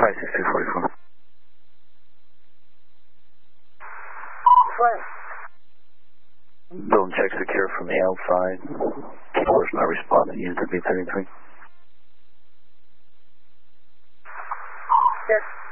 56244. Fine. Building check secure from the outside. Keyboard's not responding. Use the B33. Yes.